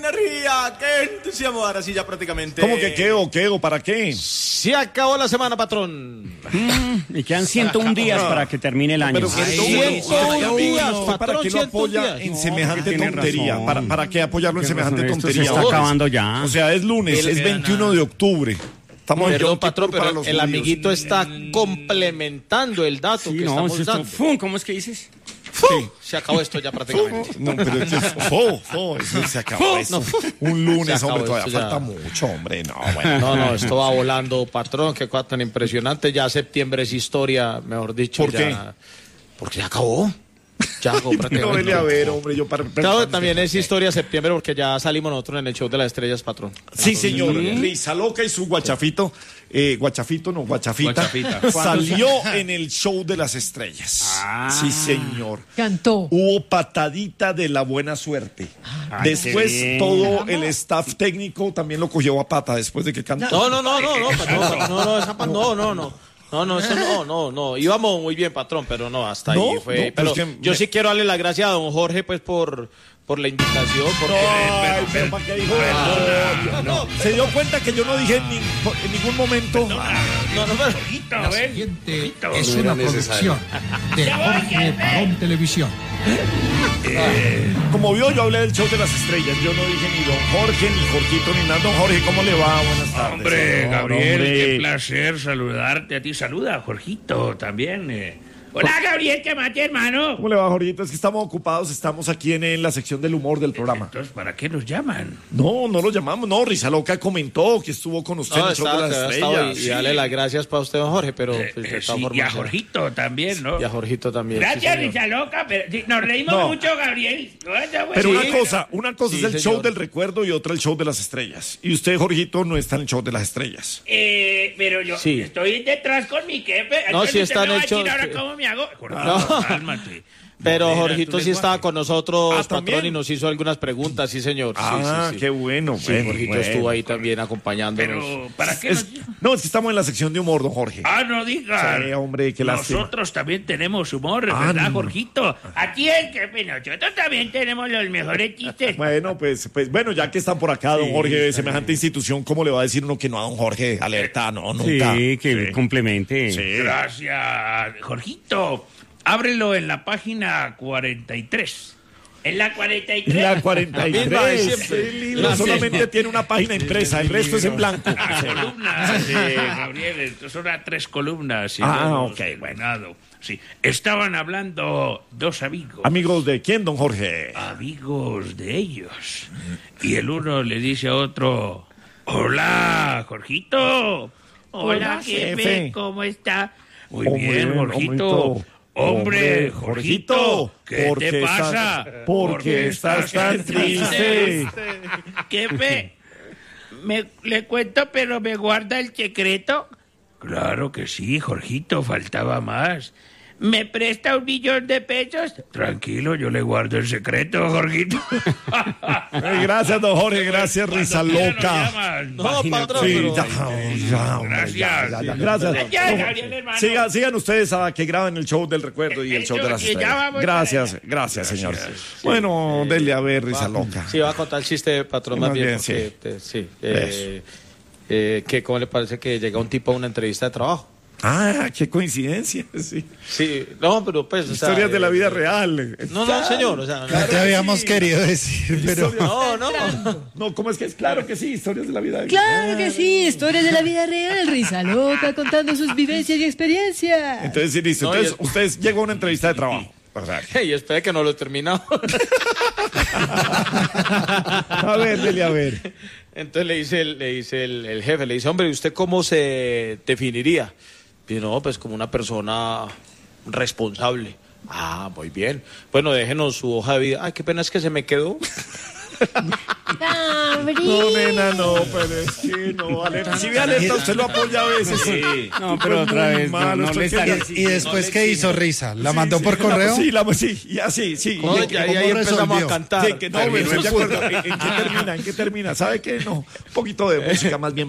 energía! ¡Qué entusiasmo! Ahora sí, ya prácticamente. ¿Cómo que qué? ¿Para qué? Se acabó la semana, patrón. Y quedan 101 días para que termine el año. Pero que 101 días, ¿para patrón, qué lo apoya 101 días? en semejante tiene tontería? razón. ¿Para qué apoyarlo en semejante Esto se tontería? está acabando ya. O sea, es lunes, es 21 de octubre. Estamos en Perdón, Yom patrón, Kippur para pero los el judíos. amiguito está complementando el dato Sí, que no, estamos si esto, dando. ¡fum! ¿Cómo es que dices? Sí, se acabó esto ya prácticamente. No, pero eso se acabó eso. Un lunes, Se acabó hombre, todavía esto ya. falta mucho, hombre. No, bueno. No, esto va volando, patrón, qué cosa tan impresionante. Ya septiembre es historia, mejor dicho. ¿Por ya, qué? Porque ya acabó. Ya acabó No, prácticamente. vele a ver, hombre, yo para... Claro, también es historia septiembre porque ya salimos nosotros en el show de las estrellas, patrón. Sí, señor. Risa Loca y su guachafita, salió en el show de las estrellas. Sí, señor. Cantó. Hubo patadita de la buena suerte. Después todo el staff técnico también lo cogió a pata después de que cantó. No, íbamos muy bien, patrón, pero no, hasta No, ahí fue. no, pero pues que yo me- sí quiero darle las gracias a don Jorge, pues, por la invitación. Porque... Ay, pero ¿para qué dijo no. Se dio cuenta que yo no dije en ningún momento. La siguiente es una producción de Jorge Barón Televisión. Como vio, yo hablé del show de las estrellas. Yo no dije ni don Jorge, ni Jorgito, ni nada. Don Jorge, ¿cómo le va? Buenas tardes. Hombre, Señor, Gabriel, hombre. qué placer saludarte a ti. Saluda, Jorgito, también. Hola, Gabriel, ¿qué mate, hermano? ¿Cómo le va, Jorgito? Es que estamos ocupados, estamos aquí en la sección del humor del programa. Entonces, ¿para qué nos llaman? No lo llamamos, no. Risa Loca comentó que estuvo con usted en el show de las estrellas. y darle las gracias para usted, don Jorge, pero pues, de todas Sí, y formas, a Jorgito también, ¿no? y a Jorgito también. Gracias, sí, señor. Risa Loca, pero sí, nos reímos No. mucho, Gabriel. Pero Sí. una cosa Sí, es el señor. show del recuerdo y otra el show de las estrellas. Y usted, Jorgito, no está en el show de las estrellas. Pero yo Sí. estoy detrás con mi jefe. No, Entonces sí usted está me en va el a decir show, ahora sí. cómo me hago. No. Cálmate. Pero Modera Jorgito tu sí lenguaje. estaba con nosotros, patrón, ¿también? y nos hizo algunas preguntas, sí, señor. Sí. Qué bueno. Sí, Jorgito estuvo ahí también acompañándonos. Pero, ¿para qué Es que estamos en la sección de humor, don Jorge. no digas. Sí, hombre, qué lástima. Nosotros también tenemos humor, ¿verdad, no. Jorgito? Aquí es que nosotros también tenemos los mejores chistes. Bueno, pues bueno, ya que están por acá, don Jorge, de semejante institución, ¿cómo le va a decir uno que no a don Jorge? Alerta, no, nunca. Sí, que complemente. Gracias, Jorgito. Ábrelo en la página 43. ¿En la 43? La 43. misma de siempre. El libro La solamente misma. tiene una página impresa, el resto es en blanco. Columnas, Gabriel, entonces son 3 columnas. Y Ah, luego ok, ordenado. Sí, estaban hablando dos amigos. Amigos de quién, don Jorge. Amigos de ellos. Y el uno le dice a otro, hola, Jorgito. Hola, jefe. ¿Cómo está? Muy Hombre, bien, Jorgito. Hombre, Jorgito, ¿qué ¿por te qué pasa? ¿Por qué estás tan triste? Jefe, le cuento, pero me guarda el secreto. Claro que sí, Jorgito, faltaba más. ¿Me presta 1 millón de pesos? Tranquilo, yo le guardo el secreto, Jorgito. Gracias, don Jorge, gracias, Risa Loca. No, patrón, Sí, pero... ya, hombre, Gracias. ya. Gracias. Ya, No, Gabriel, hermano. sigan ustedes a que graben el show del recuerdo y el show de las Ya estrellas. vamos Gracias, señor. Bueno, dele a ver, Risa Loca. Sí, va a contar el chiste, patrón, Sí, más más bien. bien, Porque, sí. Eso. Que ¿cómo le parece que llega un tipo a una entrevista de trabajo? Ah, qué coincidencia, sí. Sí, no, pero pues... o sea, Historias de la vida real. No, señor, o sea... Claro Te que habíamos sí. querido decir, pero Historias- No, ¿cómo es que es? Claro que sí, historias de la vida. Claro que sí, historias de la vida real, Risa Loca contando sus vivencias y experiencias. Entonces, sí, listo. No, Entonces, y- ustedes llegan a una entrevista de trabajo. O sea, Y espera que no lo he terminado. a ver, dele a ver. Entonces le dice el jefe, le dice, hombre, ¿y usted cómo se definiría? Y no, pues como una persona responsable. Ah, muy bien. Bueno, déjenos su hoja de vida. Ay, qué pena es que se me quedó. No, nena, no, pero es que no, Alerta. Si ve Alerta, usted lo apoya a veces. Sí. No, pero otra muy vez, malo, no le estoy está... queriendo- ¿y después qué hizo Risa? ¿La mandó Sí, por sí, correo? Sí, ya sí. No, ¿Y ya, ¿cómo y ahí empezamos resolvió? a cantar. Sí, que no, me estoy de acuerdo. ¿En qué termina? ¿En qué termina? ¿Sabe qué? No, un poquito de música más bien.